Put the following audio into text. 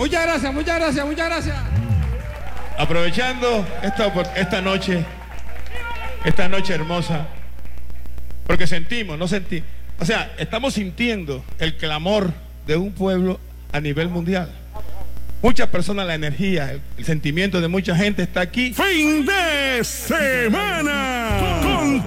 Muchas gracias, muchas gracias, muchas gracias. Aprovechando esta noche hermosa, porque o sea, estamos sintiendo el clamor de un pueblo a nivel mundial. Muchas personas, la energía, el sentimiento de mucha gente está aquí. Fin de semana.